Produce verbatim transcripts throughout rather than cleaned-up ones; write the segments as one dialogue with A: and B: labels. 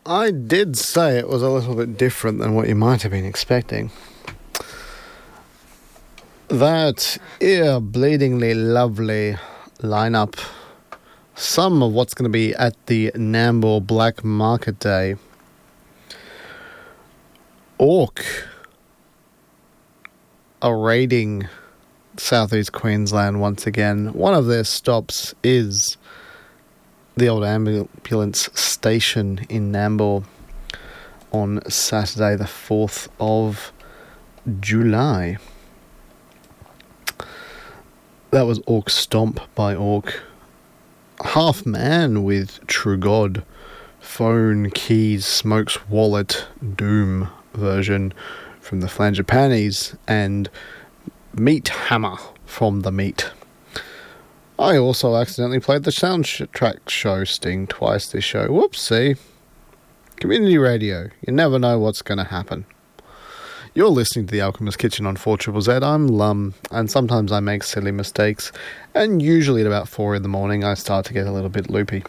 A: I did say it was a little bit different than what you might have been expecting. That ear-bleedingly lovely lineup. Some of what's going to be at the Nambour Black Market Day. Orc are raiding Southeast Queensland once again. One of their stops is the old ambulance station in Nambour on Saturday the fourth of July. That was Orc Stomp by Orc. Half Man with True God. Phone, Keys, Smokes Wallet, Doom version from the Flangipanis, and Meat Hammer from The Meat. I also accidentally played the soundtrack show Sting twice this show. Whoopsie. Community radio. You never know what's going to happen. You're listening to The Alchemist Kitchen on four Z Z Z. I'm Lum, and sometimes I make silly mistakes, and usually at about four in the morning I start to get a little bit loopy.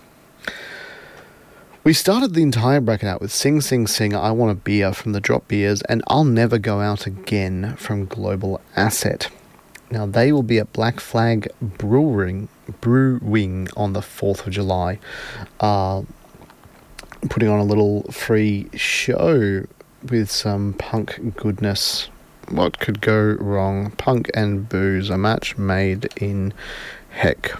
A: We started the entire bracket out with Sing Sing Sing, I Want a Beer from the Drop Beers, and I'll Never Go Out Again from Global Asset. Now, they will be at Black Flag Brewing, Brewing on the fourth of July, uh, putting on a little free show with some punk goodness. What could go wrong? Punk and booze, a match made in heck.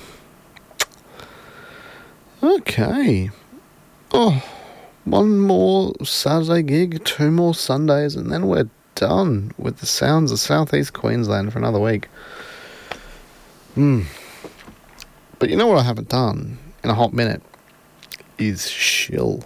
A: Okay. Oh, one more Saturday gig, two more Sundays, and then we're done with the sounds of Southeast Queensland for another week. Hmm. But you know what I haven't done in a hot minute is shill.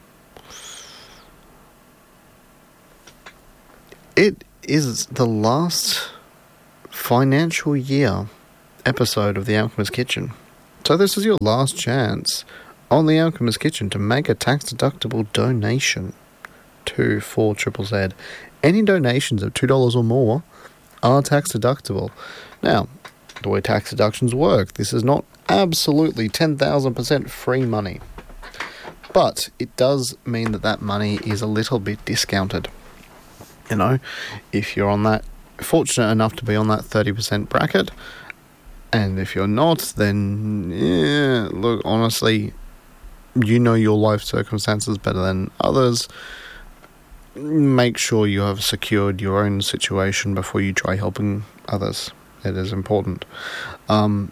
A: It is the last financial year episode of The Alchemist Kitchen. So this is your last chance on The Alchemist Kitchen to make a tax-deductible donation to four Z Z Z. Any donations of two dollars or more are tax-deductible. Now, the way tax deductions work, this is not absolutely ten thousand percent free money. But it does mean that that money is a little bit discounted. You know, if you're on that, fortunate enough to be on that thirty percent bracket, and if you're not, then, yeah, look, honestly, you know your life circumstances better than others. Make sure you have secured your own situation before you try helping others. It is important. Um,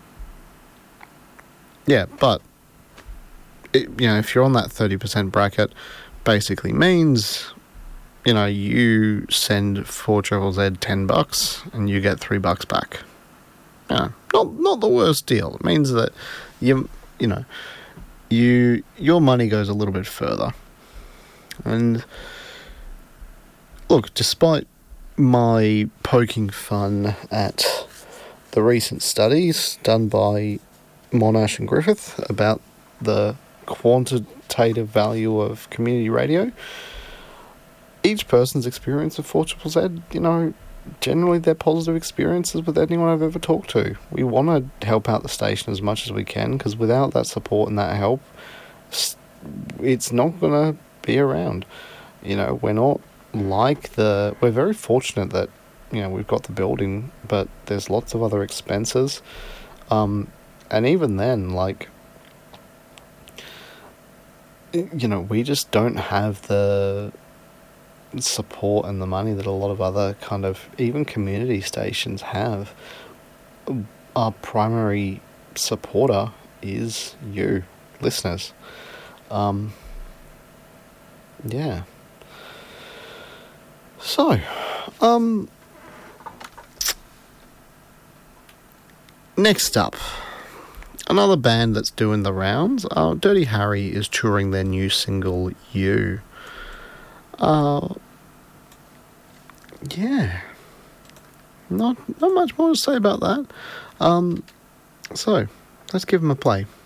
A: yeah, but, it, you know, if you're on that thirty percent bracket, basically means, you know, you send four Z Z Z ten bucks and you get three bucks back. You know, not not the worst deal. It means that you you know you your money goes a little bit further. And look, despite my poking fun at the recent studies done by Monash and Griffith about the quantitative value of community radio, each person's experience of four Z Z Z, you know, generally they're positive experiences with anyone I've ever talked to. We want to help out the station as much as we can, because without that support and that help, it's not going to be around. You know, we're not like the... We're very fortunate that, you know, we've got the building, but there's lots of other expenses. Um, and even then, like, you know, we just don't have the support and the money that a lot of other kind of even community stations have. Our primary supporter is you, listeners. Um, yeah. So, um, next up, another band that's doing the rounds. Uh, Dirty Harry is touring their new single, You. Uh, yeah, not not much more to say about that. Um, so let's give them a play.